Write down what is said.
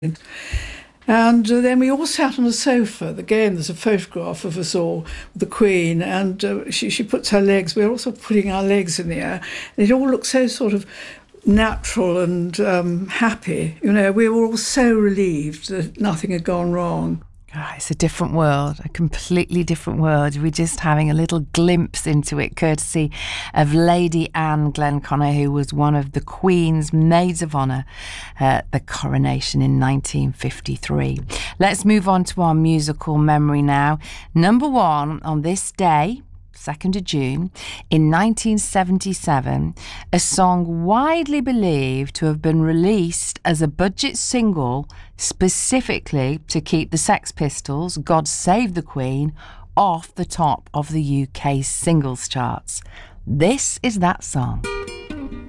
And then we all sat on a sofa. Again, there's a photograph of us all, the Queen, and she puts her legs, we're also putting our legs in the air. And it all looked so sort of natural and happy. You know, we were all so relieved that nothing had gone wrong. Oh, it's a different world, a completely different world. We're just having a little glimpse into it, courtesy of Lady Anne Glenconner, who was one of the Queen's maids of honour at the coronation in 1953. Let's move on to our musical memory now. Number one on this day, 2nd of June, in 1977, a song widely believed to have been released as a budget single specifically to keep the Sex Pistols' God Save the Queen off the top of the UK singles charts. This is that song.